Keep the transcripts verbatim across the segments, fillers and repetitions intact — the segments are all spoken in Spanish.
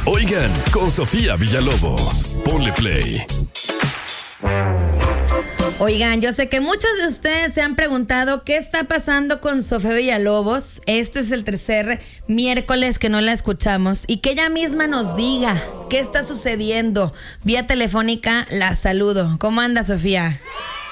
Oigan, con Sofía Villalobos. Ponle play. Oigan, yo sé que muchos de ustedes se han preguntado qué está pasando con Sofía Villalobos. Este es el tercer miércoles que no la escuchamos y que ella misma nos diga qué está sucediendo. Vía telefónica la saludo. ¿Cómo anda, Sofía?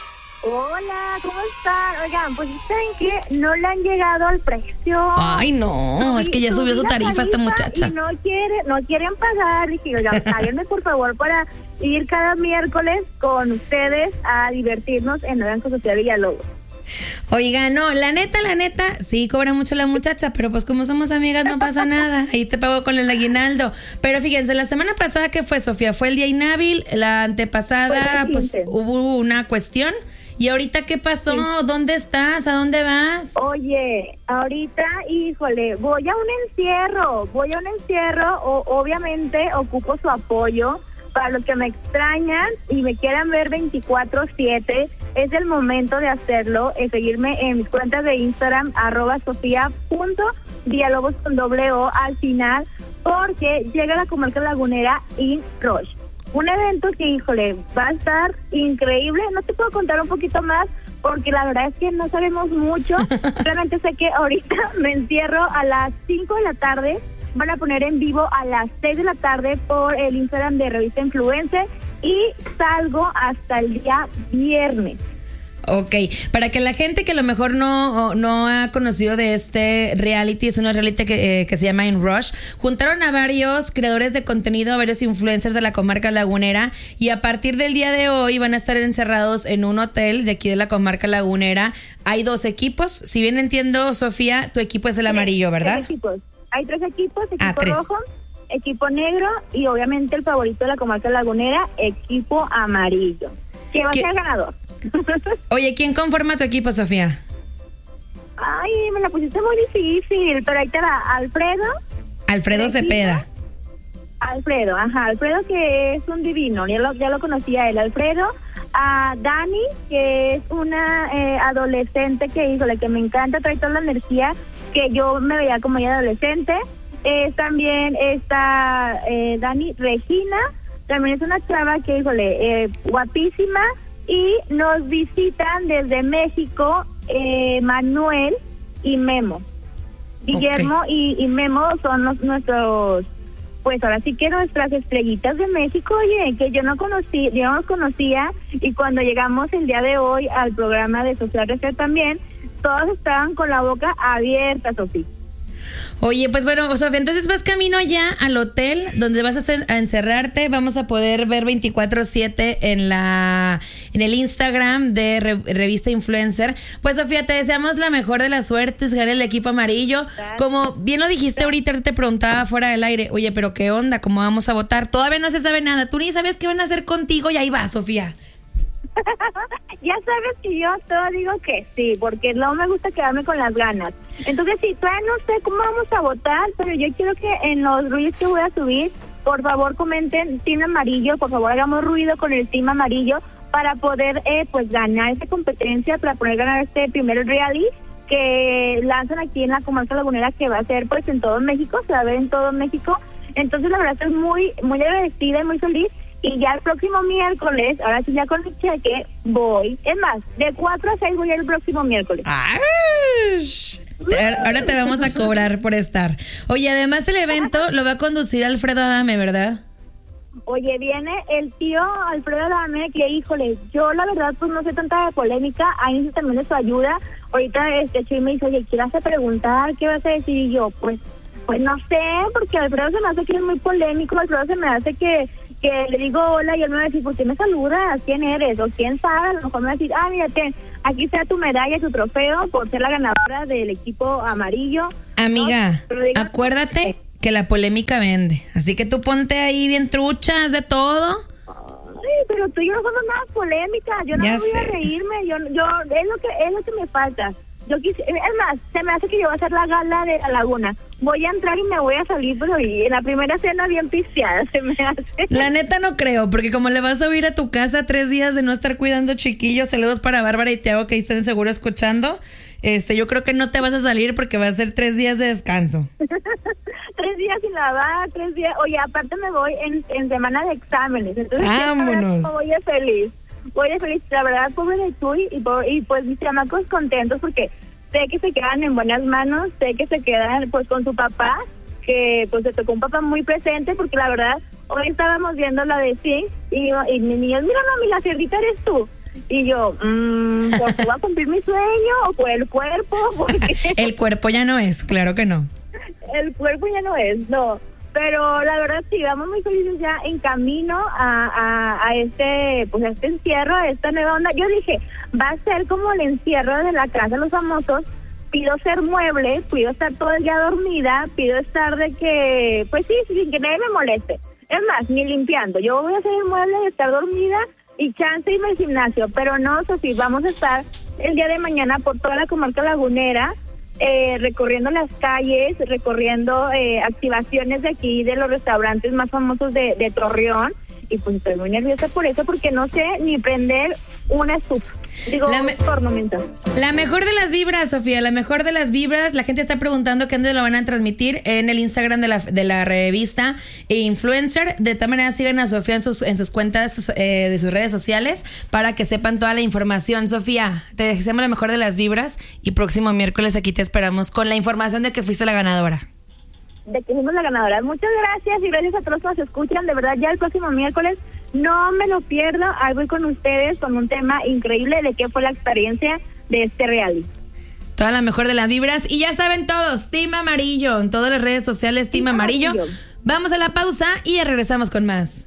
Hola, ¿cómo están? Oigan, pues ¿saben qué? No le han llegado al precio. Ay, no, Subí- es que ya subió su subí la tarifa esta muchacha. Y no, quiere, no quieren pagar. Dije, oigan, páguenme por favor para ir cada miércoles con ustedes a divertirnos en Oigan con Sofía Villalobos. Oiga, no, la neta, la neta, sí cobra mucho la muchacha, pero pues como somos amigas no pasa nada, ahí te pago con el aguinaldo. Pero fíjense, la semana pasada, ¿qué fue, Sofía? Fue el día inhábil, la antepasada, Fue pues el quince. hubo una cuestión. ¿Y ahorita qué pasó? Sí. ¿Dónde estás? ¿A dónde vas? Oye, ahorita, híjole, voy a un encierro, voy a un encierro, o, obviamente ocupo su apoyo. Para los que me extrañan y me quieran ver veinticuatro siete, es el momento de hacerlo, es seguirme en mis cuentas de Instagram, arroba sofía punto villalobos con doble O al final, porque llega la comarca lagunera in Rush. Un evento que, híjole, va a estar increíble. No te puedo contar un poquito más porque la verdad es que no sabemos mucho. Realmente sé que ahorita me encierro a las cinco de la tarde. Van a poner en vivo a las seis de la tarde por el Instagram de Revista Influencer y salgo hasta el día viernes. Ok, para que la gente que a lo mejor no, no ha conocido de este reality, es una reality que, eh, que se llama In Rush, juntaron a varios creadores de contenido, a varios influencers de la comarca lagunera, y a partir del día de hoy van a estar encerrados en un hotel de aquí de la comarca lagunera. Hay dos equipos, si bien entiendo, Sofía, tu equipo es el amarillo, ¿verdad? Tres equipos. Hay tres equipos, equipo Ah, tres. rojo, equipo negro y obviamente el favorito de la comarca lagunera, equipo amarillo. ¿Quién va a ¿Qué? ser el ganador? Oye, ¿quién conforma tu equipo, Sofía? Ay, me la pusiste muy difícil, pero ahí te va. Alfredo. Alfredo Regina. Cepeda. Alfredo, ajá, Alfredo que es un divino, ya lo, ya lo conocía él. Alfredo, a Dani, que es una eh, adolescente que, híjole, que me encanta, trae toda la energía que yo me veía como ella adolescente. Eh, también está eh, Dani, Regina, también es una chava que, híjole, eh, guapísima. Y nos visitan desde México eh, Manuel y Memo. Guillermo Okay. y, y Memo son los, nuestros, pues ahora sí que nuestras estrellitas de México, oye, que yo no conocí, yo no los conocía, y cuando llegamos el día de hoy al programa de Social Reset también, todos estaban con la boca abierta, Sofía. Oye, pues bueno, Sofía, entonces vas camino ya al hotel donde vas a, hacer, a encerrarte. Vamos a poder ver veinticuatro siete en la en el Instagram de Re, Revista Influencer. Pues Sofía, te deseamos la mejor de las suertes, ganar el equipo amarillo. Como bien lo dijiste ahorita, te preguntaba fuera del aire, oye, pero ¿qué onda? ¿Cómo vamos a votar? Todavía no se sabe nada. Tú ni sabes qué van a hacer contigo y ahí va, Sofía. Ya sabes que yo todo digo que sí, porque no me gusta quedarme con las ganas. Entonces, sí, todavía no sé cómo vamos a votar, pero yo quiero que en los reels que voy a subir, por favor comenten Team Amarillo, por favor hagamos ruido con el Team Amarillo para poder eh, pues ganar esta competencia, para poder ganar este primer reality que lanzan aquí en la comarca lagunera, que va a ser pues en todo México, se va a ver en todo México. Entonces, la verdad, estoy muy, muy agradecida y muy feliz. Y ya el próximo miércoles, ahora sí ya con mi cheque, voy. Es más, de cuatro a seis voy el próximo miércoles. Ay, ahora te vamos a cobrar por estar. Oye, además el evento lo va a conducir Alfredo Adame, ¿verdad? Oye, viene el tío Alfredo Adame, que híjole, yo la verdad pues no sé tanta de polémica, ahí necesito también de su ayuda. Ahorita este Chuy me dice, oye, ¿qué vas a preguntar? ¿Qué vas a decir? Y yo, pues, pues no sé, porque Alfredo se me hace que es muy polémico, Alfredo se me hace que... que le digo hola y él me va a decir, ¿por qué me saludas? ¿Quién eres? O quién sabe, a lo mejor me va a decir, ah, mírate, aquí está tu medalla, tu trofeo por ser la ganadora del equipo amarillo. Amiga, ¿no? Diga, acuérdate que la polémica vende, así que tú ponte ahí bien trucha, haz de todo. Ay, pero tú y yo no somos nada polémica, yo no Ya me voy sé. a reírme, yo, yo, es lo que, es lo que me falta. Yo quise, es más, se me hace que yo voy a hacer la gala de la laguna. Voy a entrar y me voy a salir, pero y en la primera cena bien pisteada, se me hace. La neta no creo, porque como le vas a ir a tu casa tres días de no estar cuidando chiquillos, saludos para Bárbara y Tiago que ahí están seguro escuchando, este, yo creo que no te vas a salir porque va a ser tres días de descanso. tres días sin lavar, tres días. Oye, aparte me voy en, en semana de exámenes. Entonces, vámonos. Voy de feliz. Voy de feliz. La verdad, pobre de tú y, y pues mis chamacos contentos porque sé que se quedan en buenas manos, sé que se quedan pues con su papá, que pues se tocó un papá muy presente porque la verdad, hoy estábamos viendo la de sí y, y mis niños, mira mami, la cerdita eres tú. Y yo, mmm, ¿por qué voy a cumplir mi sueño o por el cuerpo? Porque el cuerpo ya no es, claro que no. El cuerpo ya no es, no. Pero la verdad sí, vamos muy felices ya en camino a, a, a este pues a este encierro, a esta nueva onda. Yo dije, va a ser como el encierro de la casa de los famosos. Pido ser mueble, pido estar todo el día dormida, pido estar de que, pues sí, sin que nadie me moleste. Es más, ni limpiando. Yo voy a hacer el mueble de estar dormida y chance irme al gimnasio. Pero no, Sofía, vamos a estar el día de mañana por toda la comarca lagunera, eh, recorriendo las calles, recorriendo eh, activaciones de aquí, de los restaurantes más famosos de, de Torreón. Y pues estoy muy nerviosa por eso, porque no sé ni prender una estufa. Digo, la, me- la mejor de las vibras, Sofía, la mejor de las vibras. La gente está preguntando que dónde lo van a transmitir en el Instagram de la, de la revista Influencer. De tal manera sigan a Sofía en sus, en sus cuentas eh, de sus redes sociales para que sepan toda la información. Sofía, te deseamos la mejor de las vibras y próximo miércoles aquí te esperamos con la información de que fuiste la ganadora. De que fuimos la ganadora. Muchas gracias y gracias a todos los que nos escuchan. De verdad, ya el próximo miércoles no me lo pierdo. Ahí voy con ustedes con un tema increíble de qué fue la experiencia de este reality. Toda la mejor de las vibras. Y ya saben todos, Team Amarillo. En todas las redes sociales, Team, Team Amarillo. Amarillo. Vamos a la pausa y ya regresamos con más.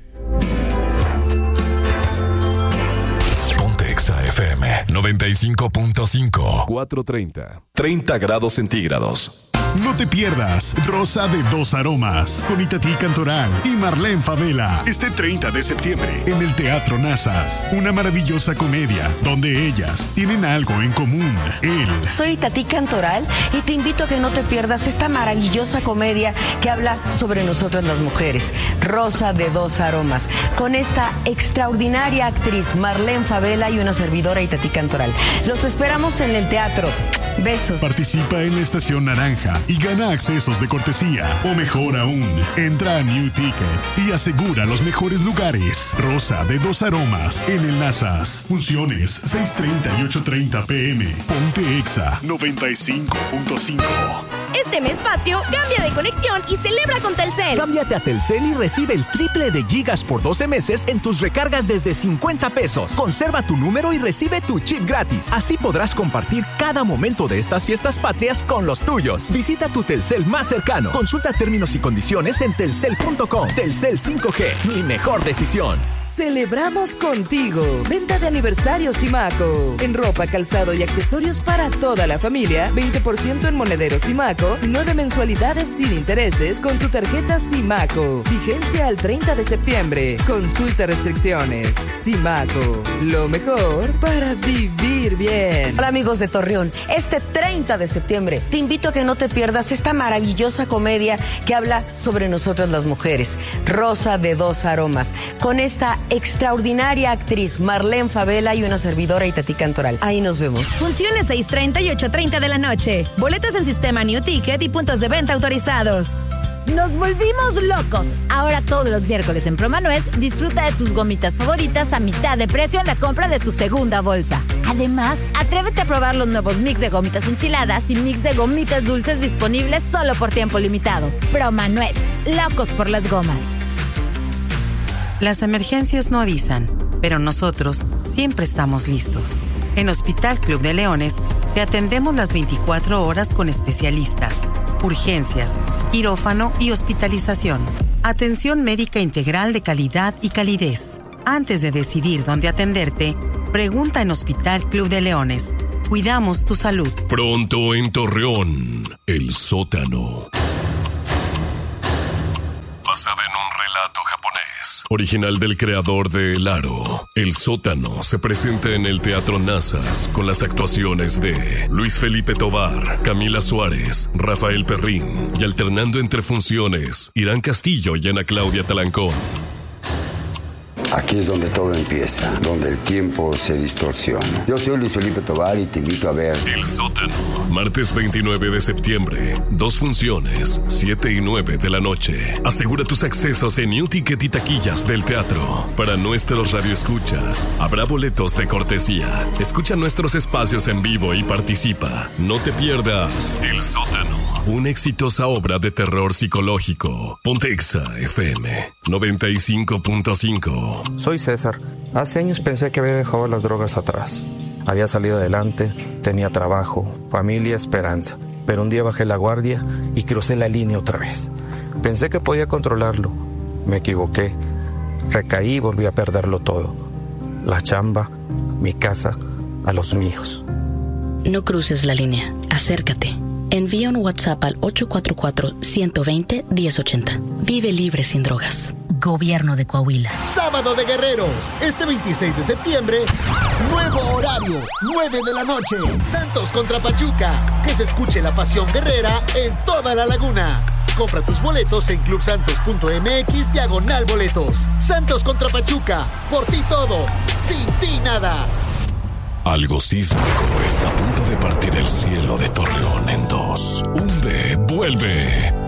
Ponte Exa F M noventa y cinco punto cinco. cuatrocientos treinta. treinta grados centígrados. No te pierdas Rosa de Dos Aromas con Itatí Cantoral y Marlene Favela este treinta de septiembre en el Teatro Nazas. Una maravillosa comedia donde ellas tienen algo en común. Él. Soy Itatí Cantoral y te invito a que no te pierdas esta maravillosa comedia que habla sobre nosotras las mujeres. Rosa de Dos Aromas con esta extraordinaria actriz Marlene Favela y una servidora Itatí Cantoral. Los esperamos en el teatro. Besos. Participa en la Estación Naranja y gana accesos de cortesía. O mejor aún, entra a New Ticket y asegura los mejores lugares. Rosa de Dos Aromas en el Nazas. Funciones seis treinta y ocho treinta pm. Ponte Exa noventa y cinco punto cinco. Este mes patrio, cambia de conexión y celebra con Telcel. Cámbiate a Telcel y recibe el triple de gigas por doce meses en tus recargas desde cincuenta pesos. Conserva tu número y recibe tu chip gratis. Así podrás compartir cada momento de estas fiestas patrias con los tuyos. Visita tu Telcel más cercano. Consulta términos y condiciones en telcel punto com. Telcel cinco G, mi mejor decisión. Celebramos contigo. Venta de aniversario Simaco. En ropa, calzado y accesorios para toda la familia. veinte por ciento en monedero Simaco. nueve mensualidades sin intereses con tu tarjeta Simaco. Vigencia al treinta de septiembre. Consulta restricciones. Simaco. Lo mejor para vivir bien. Hola amigos de Torreón. Este treinta de septiembre te invito a que no te pierdas esta maravillosa comedia que habla sobre nosotras las mujeres. Rosa de Dos Aromas. Con esta extraordinaria actriz Marlene Favela y una servidora Itatí Cantoral. Ahí nos vemos. Funciones seis treinta y ocho treinta de la noche. Boletos en sistema New Ticket y puntos de venta autorizados. Nos volvimos locos. Ahora todos los miércoles en Promanuez disfruta de tus gomitas favoritas a mitad de precio en la compra de tu segunda bolsa. Además, atrévete a probar los nuevos mix de gomitas enchiladas y mix de gomitas dulces disponibles solo por tiempo limitado. Promanuez, locos por las gomas. Las emergencias no avisan, pero nosotros siempre estamos listos. En Hospital Club de Leones te atendemos las veinticuatro horas con especialistas, urgencias, quirófano y hospitalización. Atención médica integral de calidad y calidez. Antes de decidir dónde atenderte, pregunta en Hospital Club de Leones. Cuidamos tu salud. Pronto en Torreón, El Sótano. Basada en un relato japonés, original del creador de El Aro. El Sótano se presenta en el Teatro Nazas con las actuaciones de Luis Felipe Tovar, Camila Suárez, Rafael Perrín y alternando entre funciones, Irán Castillo y Ana Claudia Talancón. Aquí es donde todo empieza, donde el tiempo se distorsiona. Yo soy Luis Felipe Tovar y te invito a ver El Sótano, martes veintinueve de septiembre. Dos funciones, siete y nueve de la noche. Asegura tus accesos en New Ticket y taquillas del teatro. Para nuestros radioescuchas, habrá boletos de cortesía. Escucha nuestros espacios en vivo y participa. No te pierdas El Sótano, una exitosa obra de terror psicológico. Ponte Exa F M noventa y cinco punto cinco. Soy César. Hace años pensé que había dejado las drogas atrás. Había salido adelante, tenía trabajo, familia, esperanza. Pero un día bajé la guardia y crucé la línea otra vez. Pensé que podía controlarlo. Me equivoqué. Recaí y volví a perderlo todo. La chamba, mi casa, a los míos. No cruces la línea. Acércate. Envía un WhatsApp al ocho cuatro cuatro, uno dos cero, uno cero ocho cero. Vive libre sin drogas. Gobierno de Coahuila. Sábado de Guerreros, este veintiséis de septiembre. Nuevo horario, nueve de la noche. Santos contra Pachuca. Que se escuche la pasión guerrera en toda la laguna. Compra tus boletos en clubsantos.mx diagonal boletos. Santos contra Pachuca. Por ti todo, sin ti nada. Algo sísmico está a punto de partir el cielo de Torreón en dos. Hunde, vuelve.